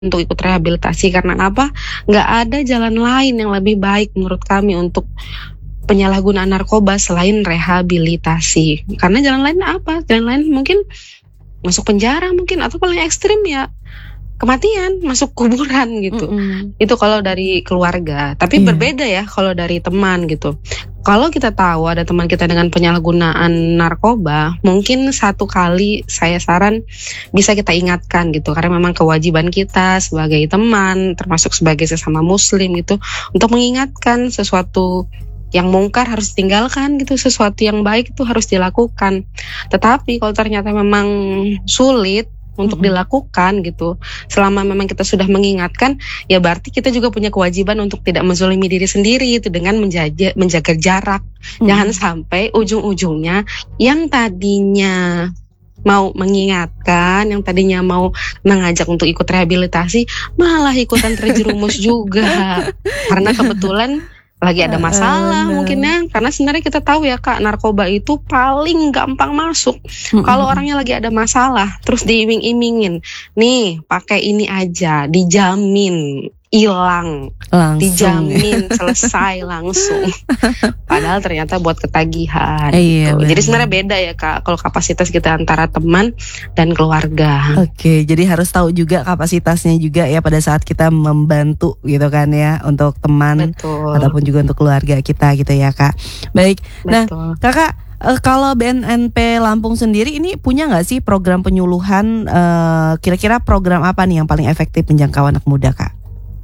untuk ikut rehabilitasi. Karena apa? Nggak ada jalan lain yang lebih baik menurut kami untuk penyalahgunaan narkoba selain rehabilitasi. Karena jalan lain apa? Jalan lain mungkin masuk penjara mungkin, atau paling ekstrim ya kematian, masuk kuburan gitu. Itu kalau dari keluarga. Tapi berbeda ya kalau dari teman gitu. Kalau kita tahu ada teman kita dengan penyalahgunaan narkoba, mungkin satu kali saya saran bisa kita ingatkan gitu. Karena memang kewajiban kita sebagai teman, termasuk sebagai sesama muslim gitu, untuk mengingatkan sesuatu yang mungkar harus ditinggalkan gitu, sesuatu yang baik itu harus dilakukan. Tetapi kalau ternyata memang sulit untuk dilakukan gitu, selama memang kita sudah mengingatkan, ya berarti kita juga punya kewajiban untuk tidak menzolimi diri sendiri itu dengan menjaga jarak. Jangan sampai ujung-ujungnya yang tadinya mau mengingatkan, yang tadinya mau mengajak untuk ikut rehabilitasi, malah ikutan terjerumus juga. Karena kebetulan lagi ada masalah mungkin ya. Karena sebenarnya kita tahu ya Kak, narkoba itu paling gampang masuk kalau orangnya lagi ada masalah, terus diiming-imingin, nih pakai ini aja, dijamin hilang, dijamin selesai langsung. Padahal ternyata buat ketagihan. Gitu. Jadi sebenarnya beda ya Kak, kalau kapasitas kita antara teman dan keluarga. Oke, jadi harus tahu juga kapasitasnya juga ya pada saat kita membantu gitu kan ya, untuk teman ataupun juga untuk keluarga kita gitu ya Kak. Baik, nah Kakak, kalau BNNP Lampung sendiri ini punya nggak sih program penyuluhan, kira-kira program apa nih yang paling efektif menjangkau anak muda Kak?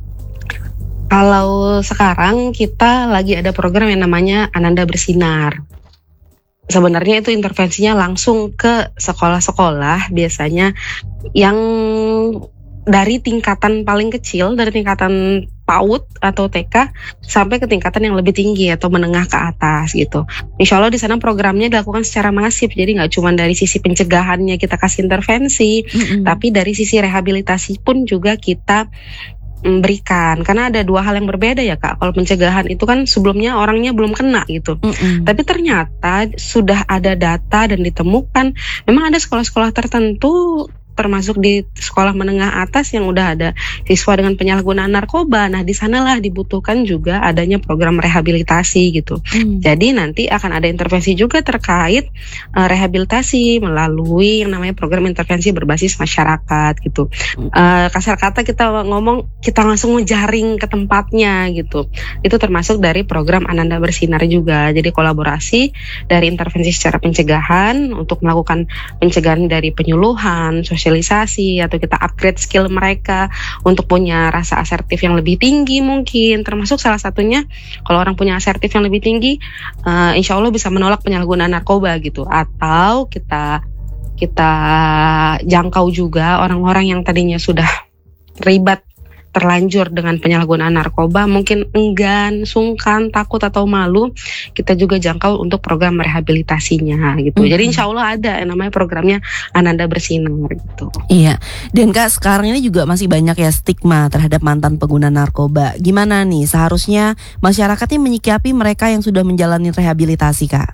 Kalau sekarang kita lagi ada program yang namanya Ananda Bersinar. Sebenarnya itu intervensinya langsung ke sekolah-sekolah, biasanya yang dari tingkatan paling kecil, dari tingkatan PAUD atau TK sampai ke tingkatan yang lebih tinggi atau menengah ke atas gitu. Insya Allah di sana programnya dilakukan secara masif, jadi nggak cuma dari sisi pencegahannya kita kasih intervensi, tapi dari sisi rehabilitasi pun juga kita berikan. Karena ada dua hal yang berbeda ya Kak. Kalau pencegahan itu kan sebelumnya orangnya belum kena gitu, tapi ternyata sudah ada data dan ditemukan memang ada sekolah-sekolah tertentu, termasuk di sekolah menengah atas yang udah ada siswa dengan penyalahgunaan narkoba. Nah, di sanalah dibutuhkan juga adanya program rehabilitasi gitu. Jadi nanti akan ada intervensi juga terkait rehabilitasi melalui yang namanya program intervensi berbasis masyarakat gitu. Kasar kata kita ngomong, kita langsung ngejaring ke tempatnya gitu. Itu termasuk dari program Ananda Bersinar juga. Jadi kolaborasi dari intervensi secara pencegahan untuk melakukan pencegahan dari penyuluhan, sosialisasi, atau kita upgrade skill mereka untuk punya rasa asertif yang lebih tinggi mungkin. Termasuk salah satunya kalau orang punya asertif yang lebih tinggi, insya Allah bisa menolak penyalahgunaan narkoba gitu. Atau kita jangkau juga orang-orang yang tadinya sudah terlibat terlanjur dengan penyalahgunaan narkoba, mungkin enggan, sungkan, takut atau malu, kita juga jangkau untuk program rehabilitasinya gitu. Jadi insya Allah ada yang namanya programnya Ananda Bersinar gitu. Iya, dan Kak sekarang ini juga masih banyak ya stigma terhadap mantan pengguna narkoba. Gimana nih seharusnya masyarakat ini menyikapi mereka yang sudah menjalani rehabilitasi Kak?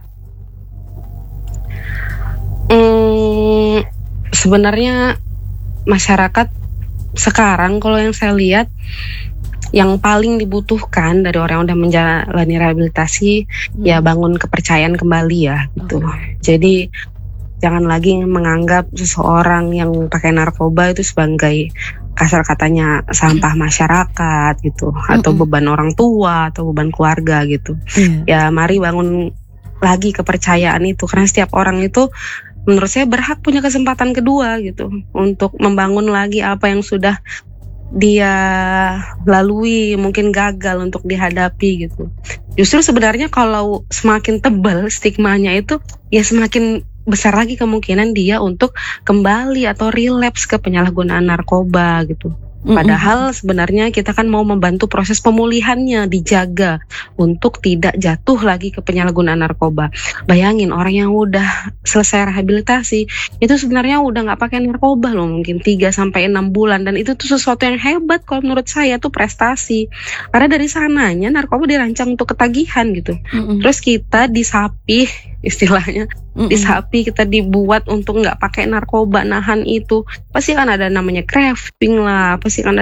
Sebenarnya masyarakat sekarang kalau yang saya lihat, yang paling dibutuhkan dari orang yang udah menjalani rehabilitasi ya bangun kepercayaan kembali ya gitu. Jadi jangan lagi menganggap seseorang yang pakai narkoba itu sebagai kasar katanya sampah masyarakat gitu, atau beban orang tua atau beban keluarga gitu. Ya mari bangun lagi kepercayaan itu, karena setiap orang itu menurut saya berhak punya kesempatan kedua gitu untuk membangun lagi apa yang sudah dia lalui, mungkin gagal untuk dihadapi gitu. Justru sebenarnya kalau semakin tebal stigmanya itu, ya semakin besar lagi kemungkinan dia untuk kembali atau relapse ke penyalahgunaan narkoba gitu. Padahal sebenarnya kita kan mau membantu proses pemulihannya dijaga untuk tidak jatuh lagi ke penyalahgunaan narkoba. Bayangin orang yang udah selesai rehabilitasi itu sebenarnya udah nggak pakai narkoba loh, mungkin 3-6 bulan, dan itu tuh sesuatu yang hebat kalau menurut saya tuh prestasi. Karena dari sananya narkoba dirancang untuk ketagihan gitu. Terus kita disapih istilahnya. Di sapi kita dibuat untuk nggak pakai narkoba, nahan itu pasti kan ada namanya craving lah, pasti kan